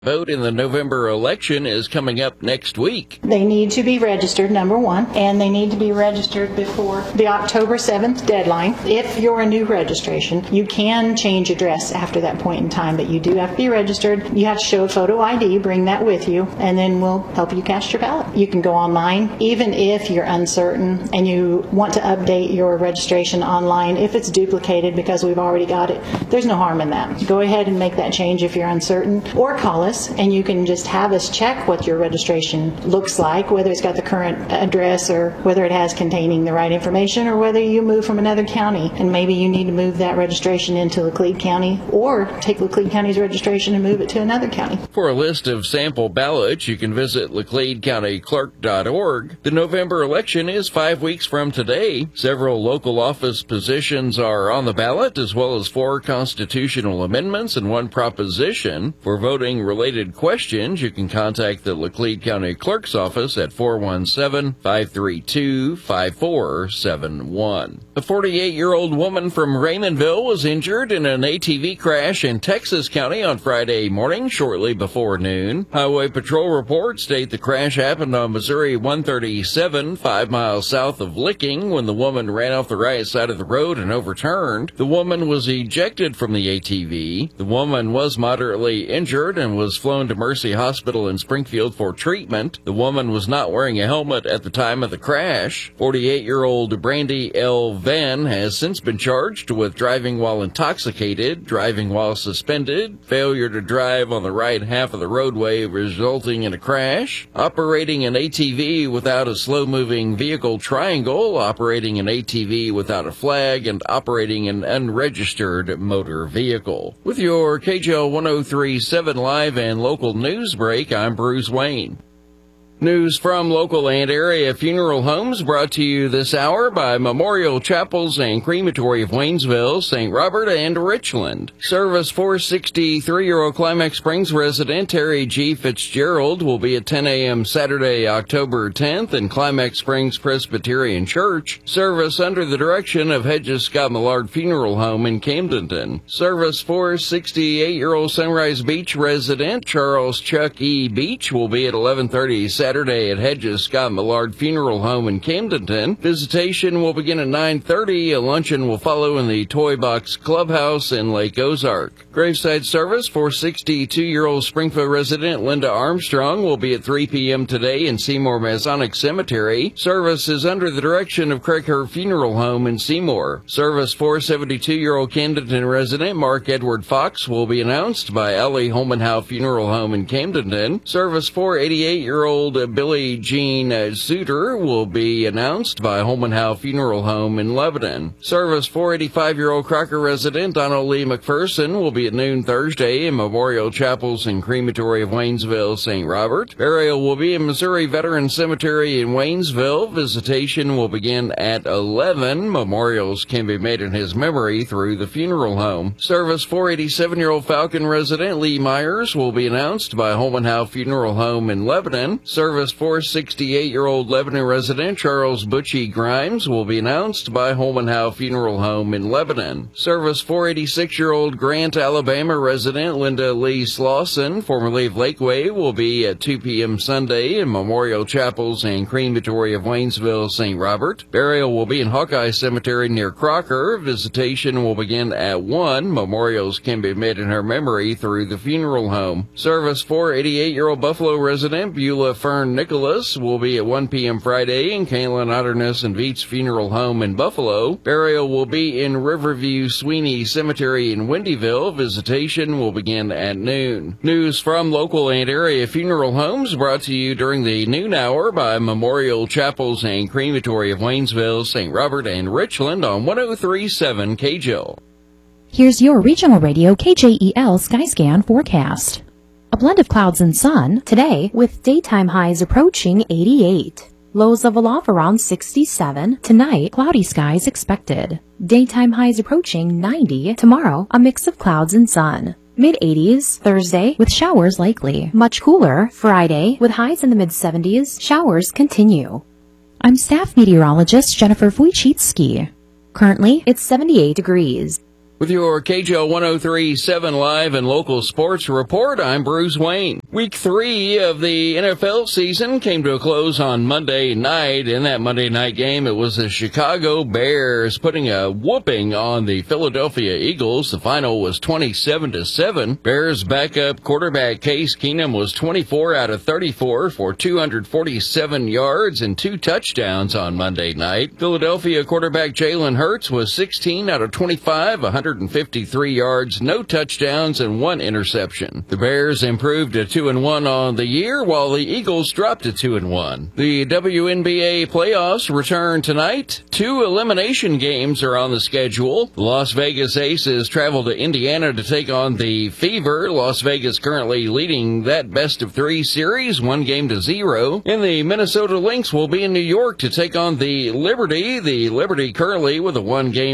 Vote in the November election is coming up next week. They need to be registered, number one, and they need to be registered before the October 7th deadline. If you're a new registration, you can change address after that point in time, but you do have to be registered. You have to show a photo ID, bring that with you, and then we'll help you cast your ballot. You can go online, even if you're uncertain and you want to update your registration online. If it's duplicated because we've already got it, there's no harm in that. Go ahead and make that change if you're uncertain, or call us and you can just have us check what your registration looks like, whether it's got the current address or whether it has containing the right information, or whether you move from another county and maybe you need to move that registration into Laclede County, or take Laclede County's registration and move it to another county. For a list of sample ballots, you can visit LacledeCountyClerk.org. The November election is 5 weeks from today. Several local office positions are on the ballot, as well as 4 constitutional amendments and 1 proposition. For voting related questions, you can contact the Laclede County Clerk's office at 417-532-5471. A 48-year-old woman from Raymondville was injured in an ATV crash in Texas County on Friday morning shortly before noon. Highway Patrol reports state the crash happened on Missouri 137, 5 miles south of Licking, when the woman ran off the right side of the road and overturned. The woman was ejected from the ATV. The woman was moderately injured and was flown to Mercy Hospital in Springfield for treatment. The woman was not wearing a helmet at the time of the crash. 48-year-old Brandy L. Venn has since been charged with driving while intoxicated, driving while suspended, failure to drive on the right half of the roadway resulting in a crash, operating an ATV without a slow-moving vehicle triangle, operating an ATV without a flag, and operating an unregistered motor vehicle. With your KJL 103.7 Live and local news break, I'm Bruce Wayne. News from local and area funeral homes brought to you this hour by Memorial Chapels and Crematory of Waynesville, St. Robert, and Richland. Service for 63-year-old Climax Springs resident Terry G. Fitzgerald will be at 10 a.m. Saturday, October 10th in Climax Springs Presbyterian Church. Service under the direction of Hedges Scott Millard Funeral Home in Camdenton. Service for 68-year-old Sunrise Beach resident Charles Chuck E. Beach will be at 11:30 Saturday at Hedges Scott Millard Funeral Home in Camdenton. Visitation will begin at 9:30. A luncheon will follow in the Toy Box Clubhouse in Lake Ozark. Graveside service for 62-year-old Springfield resident Linda Armstrong will be at 3 p.m. today in Seymour Masonic Cemetery. Service is under the direction of Craigher Funeral Home in Seymour. Service for 72-year-old Camdenton resident Mark Edward Fox will be announced by Ellie Holmanhow Funeral Home in Camdenton. Service for 88-year-old Billie Jean Suter will be announced by Holmanhow Funeral Home in Lebanon. Service for 85-year-old Crocker resident Donald Lee McPherson will be at noon Thursday in Memorial Chapels and Crematory of Waynesville, St. Robert. Burial will be in Missouri Veteran Cemetery in Waynesville. Visitation will begin at 11. Memorials can be made in his memory through the funeral home. Service for 87-year-old Falcon resident Lee Myers will be announced by Holmanhow Funeral Home in Lebanon. Service for 68-year-old Lebanon resident Charles Butchie Grimes will be announced by Holmanhow Funeral Home in Lebanon. Service for 86-year-old Grant, Alabama resident Linda Lee Slauson, formerly of Lakeway, will be at 2 p.m. Sunday in Memorial Chapels and Crematory of Waynesville, St. Robert. Burial will be in Hawkeye Cemetery near Crocker. Visitation will begin at 1. Memorials can be made in her memory through the funeral home. Service for 88-year-old Buffalo resident Beulah Fern Nicholas will be at 1 p.m. Friday in Kaylin Otterness and Veets Funeral Home in Buffalo. Burial will be in Riverview Sweeney Cemetery in Windyville. Visitation will begin at noon. News from local and area funeral homes brought to you during the noon hour by Memorial Chapels and Crematory of Waynesville, St. Robert, and Richland on 103.7 KJL. Here's your regional radio KJEL Skyscan forecast. A blend of clouds and sun today with daytime highs approaching 88. Lows level off around 67. Tonight, cloudy skies expected. Daytime highs approaching 90. Tomorrow, a mix of clouds and sun. Mid-80s Thursday with showers likely. Much cooler Friday with highs in the mid-70s. Showers continue. I'm staff meteorologist Jennifer Wojcicki. Currently, it's 78 degrees. With your KJL 103.7 live and local sports report, I'm Bruce Wayne. Week 3 of the NFL season came to a close on Monday night. In that Monday night game, it was the Chicago Bears putting a whooping on the Philadelphia Eagles. The final was 27-7. Bears backup quarterback Case Keenum was 24 out of 34 for 247 yards and 2 touchdowns on Monday night. Philadelphia quarterback Jalen Hurts was 16 out of 25, 153 yards, no touchdowns, and 1 interception. The Bears improved to 2-1 on the year, while the Eagles dropped to 2-1. The WNBA playoffs return tonight. 2 elimination games are on the schedule. The Las Vegas Aces travel to Indiana to take on the Fever. Las Vegas currently leading that best-of-3 series, 1-0. And the Minnesota Lynx will be in New York to take on the Liberty. The Liberty currently with a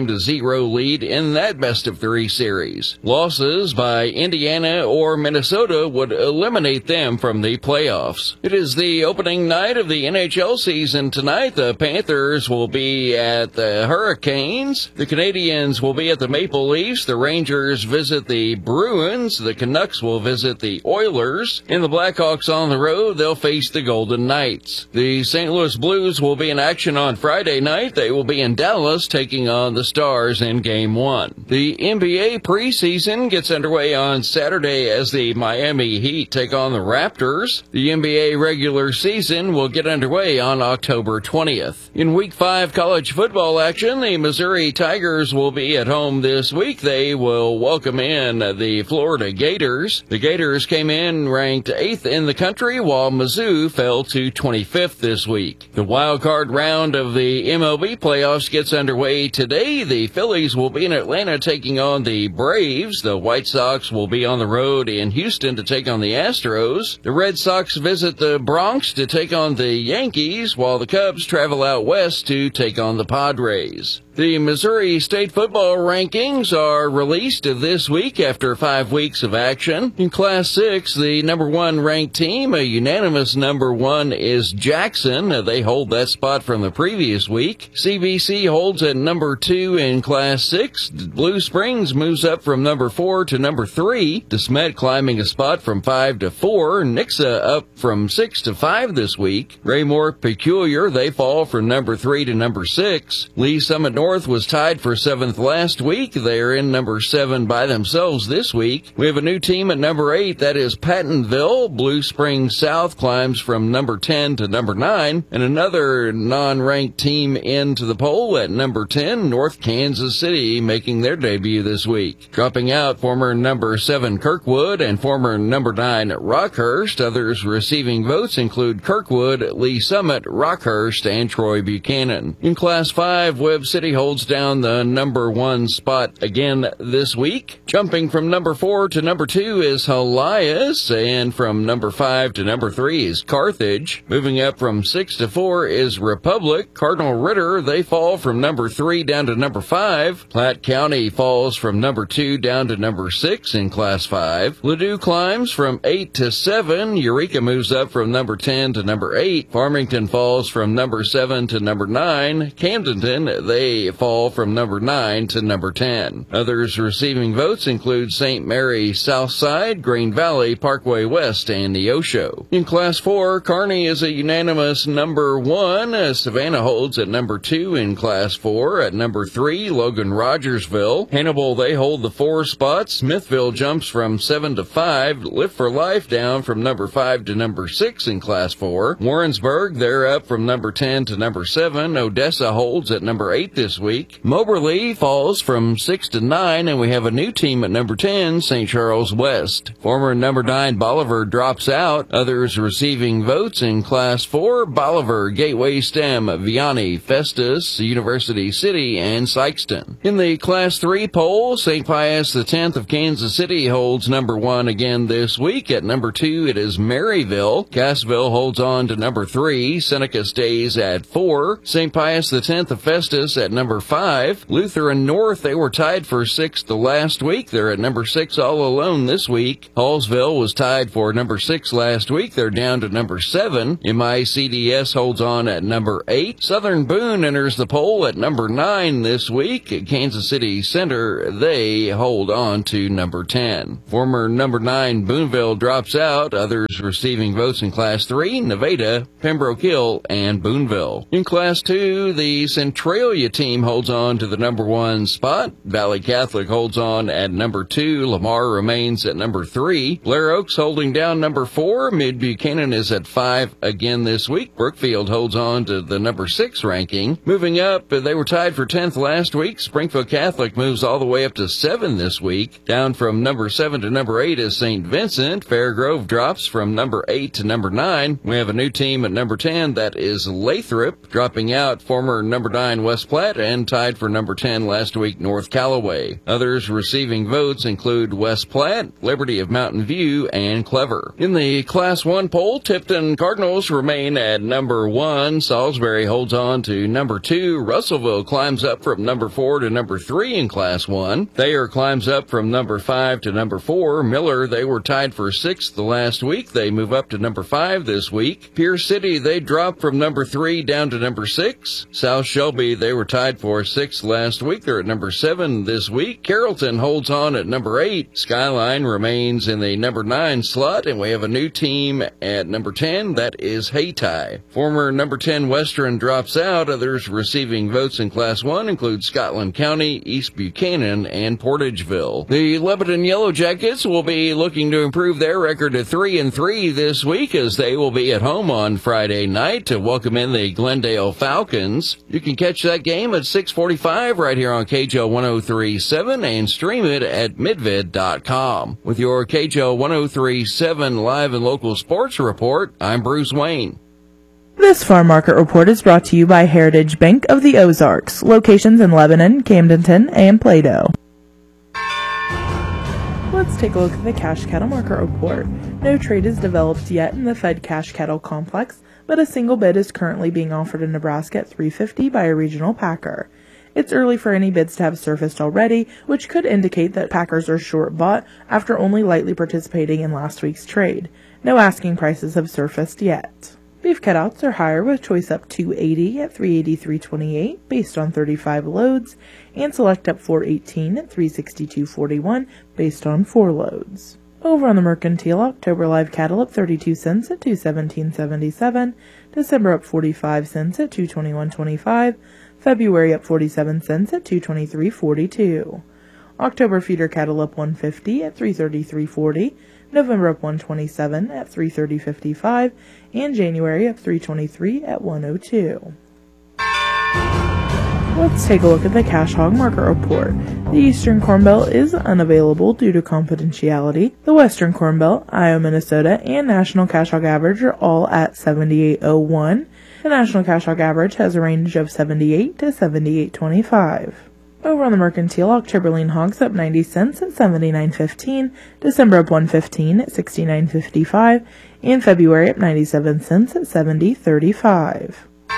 1-0 lead in that best-of-3 series. Losses by Indiana or Minnesota would eliminate them from the playoffs. It is the opening night of the NHL season tonight. The Panthers will be at the Hurricanes. The Canadiens will be at the Maple Leafs. The Rangers visit the Bruins. The Canucks will visit the Oilers. And the Blackhawks on the road, they'll face the Golden Knights. The St. Louis Blues will be in action on Friday night. They will be in Dallas taking on the Stars in Game 1. The NBA preseason gets underway on Saturday as the Miami Heat take on the Raptors. The NBA regular season will get underway on October 20th. In Week 5 college football action, the Missouri Tigers will be at home this week. They will welcome in the Florida Gators. The Gators came in ranked 8th in the country, while Mizzou fell to 25th this week. The wild card round of the MLB playoffs gets underway today. The Phillies will be in Atlanta taking on the Braves. The White Sox will be on the road in Houston to take on the Astros. The Red Sox visit the Bronx to take on the Yankees, while the Cubs travel out west to take on the Padres. The Missouri State football rankings are released this week after 5 weeks of action. In Class 6, the number 1 ranked team, a unanimous number 1, is Jackson. They hold that spot from the previous week. CBC holds at number 2 in Class 6. Blue Springs moves up from number 4 to number 3. DeSmet climbing a spot from 5 to 4. Nixa up from 6 to 5 this week. Raymore Peculiar, they fall from number 3 to number 6. Lee Summit North was tied for 7th last week. They're in number 7 by themselves this week. We have a new team at number 8, that is Pattonville. Blue Springs South climbs from number 10 to number 9, and another non-ranked team into the poll at number 10, North Kansas City, making their debut this week. Dropping out, former number 7 Kirkwood and former number 9 Rockhurst. Others receiving votes include Kirkwood, Lee Summit, Rockhurst, and Troy Buchanan. In Class 5, Webb City holds down the number 1 spot again this week. Jumping from number 4 to number 2 is Helias, and from number 5 to number 3 is Carthage. Moving up from 6 to 4 is Republic. Cardinal Ritter, they fall from number 3 down to number 5. Platte County falls from number 2 down to number 6 in Class 5. Ladue climbs from 8 to 7. Eureka moves up from number 10 to number 8. Farmington falls from number 7 to number 9. Camdenton, they fall from number 9 to number 10. Others receiving votes include St. Mary Southside, Green Valley, Parkway West, and Neosho. In Class 4, Kearney is a unanimous number 1. Savannah holds at number 2 in Class 4. At number 3, Logan Rogersville. Hannibal, they hold the 4 spot. Smithville jumps from 7 to 5. Lift for Life down from number 5 to number 6 in Class 4. Warrensburg, they're up from number 10 to number 7. Odessa holds at number 8 this week. Moberly falls from 6 to 9, and we have a new team at number 10, St. Charles West. Former number 9 Bolivar drops out. Others receiving votes in Class 4, Bolivar, Gateway STEM, Vianney, Festus, University City, and Sykeston. In the Class 3 poll, St. Pius X of Kansas City holds number 1 again this week. At number 2, it is Maryville. Cassville holds on to number 3. Seneca stays at 4. St. Pius X of Festus at number 5. Luther and North, they were tied for 6th last week. They're at number 6 all alone this week. Hallsville was tied for number 6 last week. They're down to number 7. MICDS holds on at number 8. Southern Boone enters the poll at number 9 this week. Kansas City Center, they hold on to number 10. Former number 9 Booneville drops out. Others receiving votes in Class 3, Nevada, Pembroke Hill, and Booneville. In Class 2, the Centralia team holds on to the number 1 spot. Valley Catholic holds on at number 2. Lamar remains at number 3. Blair Oaks holding down number 4. Mid Buchanan is at 5 again this week. Brookfield holds on to the number 6 ranking. Moving up, they were tied for 10th last week. Springfield Catholic moves all the way up to 7 this week. Down from number 7 to number 8 is St. Vincent. Fairgrove drops from number 8 to number 9. We have a new team at number 10. That is Lathrop. Dropping out, former number 9 West Platte, and tied for number 10 last week, North Callaway. Others receiving votes include West Platte, Liberty of Mountain View, and Clever. In the Class 1 poll, Tipton Cardinals remain at number 1. Salisbury holds on to number 2. Russellville climbs up from number 4 to number 3 in Class 1. Thayer climbs up from number 5 to number 4. Miller, they were tied for 6th the last week. They move up to number 5 this week. Pierce City, they drop from number 3 down to number 6. South Shelby, they were tied for 6th last week. They're at number 7 this week. Carrollton holds on at number 8. Skyline remains in the number 9 slot, and we have a new team at number 10. That is Hayti. Former number 10 Western drops out. Others receiving votes in Class 1 include Scotland County, East Buchanan, and Portageville. The Lebanon Yellow Jackets will be looking to improve their record to 3-3 this week, as they will be at home on Friday night to welcome in the Glendale Falcons. You can catch that game at 6:45 right here on KJO 103.7 and stream it at midvid.com. With your KJO 103.7 live and local sports report, I'm Bruce Wayne. This farm market report is brought to you by Heritage Bank of the Ozarks, locations in Lebanon, Camdenton, and Plato. Let's take a look at the cash cattle market report. No trade is developed yet in the Fed cash cattle complex, but a single bid is currently being offered in Nebraska at $3.50 by a regional packer. It's early for any bids to have surfaced already, which could indicate that packers are short bought after only lightly participating in last week's trade. No asking prices have surfaced yet. Beef cutouts are higher with choice up 280 at $383.28 based on 35 loads, and select up 418 at $362.41 based on 4 loads. Over on the mercantile, October live cattle up 32 cents at $217.77, December up 45 cents at $221.25, February up 47 cents at $223.42. October feeder cattle up 150 at $333.40, November up 127 at $330.55, and January up 323 at $102. Let's take a look at the cash hog market report. The Eastern Corn Belt is unavailable due to confidentiality. The Western Corn Belt, Iowa, Minnesota, and National Cash Hog Average are all at 78.01. The National Cash Hog Average has a range of 78 to 78.25. Over on the mercantile, October lean hogs up 90 cents at $79.15, December up 115 at $69.55, and February up 97 cents at $70.35.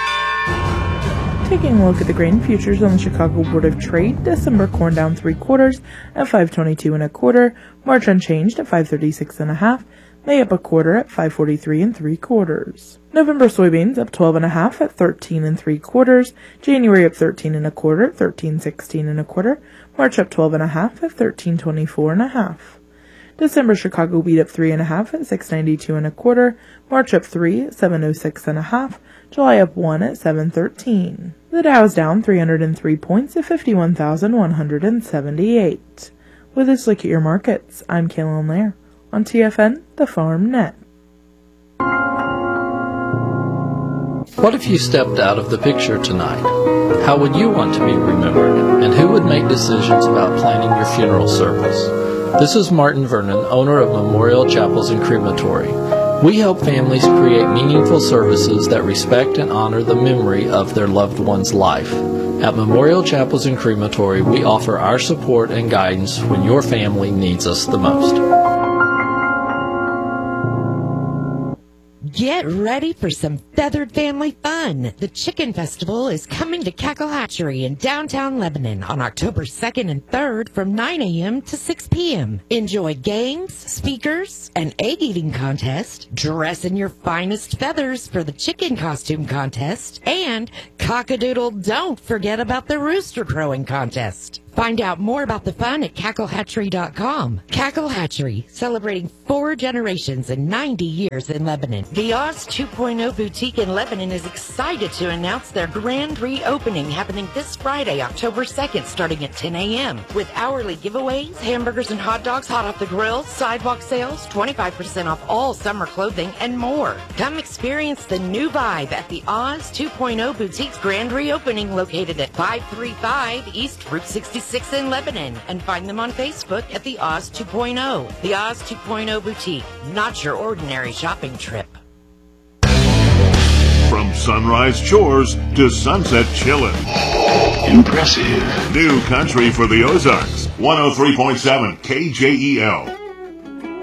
Taking a look at the grain futures on the Chicago Board of Trade, December corn down 3/4 at $5.22 1/4, March unchanged at $5.36 1/2, May up 1/4 at $5.43 3/4. November soybeans up 12 1/2 at $13 3/4, January up 13 1/4 at $13.16 1/4, March up 12 1/2 at $13.24 1/2. December Chicago wheat up 3 1/2 at $6.92 1/4, March up 3 at $7.06 1/2, July up 1 at $7.13. The Dow is down 303 points at 51,178. With this look at your markets, I'm Kaylin Lair on TFN, the Farm Net. What if you stepped out of the picture tonight? How would you want to be remembered? And who would make decisions about planning your funeral service? This is Martin Vernon, owner of Memorial Chapels and Crematory. We help families create meaningful services that respect and honor the memory of their loved one's life. At Memorial Chapels and Crematory, we offer our support and guidance when your family needs us the most. Get ready for some feathered family fun. The Chicken Festival is coming to Cackle Hatchery in downtown Lebanon on October 2nd and 3rd from 9 a.m. to 6 p.m. Enjoy games, speakers, an egg-eating contest, dress in your finest feathers for the chicken costume contest, and cockadoodle, don't forget about the rooster crowing contest. Find out more about the fun at cacklehatchery.com. Cackle Hatchery, celebrating 4 generations and 90 years in Lebanon. The Oz 2.0 Boutique in Lebanon is excited to announce their grand reopening happening this Friday, October 2nd, starting at 10 a.m. with hourly giveaways, hamburgers and hot dogs hot off the grill, sidewalk sales, 25% off all summer clothing, and more. Come experience the new vibe at the Oz 2.0 Boutique's grand reopening located at 535 East Route 66 in Lebanon, and find them on Facebook at the Oz 2.0. The Oz 2.0 Boutique, not your ordinary shopping trip. From Sunrise Chores to Sunset Chillin'. Impressive. New country for the Ozarks. 103.7 KJEL.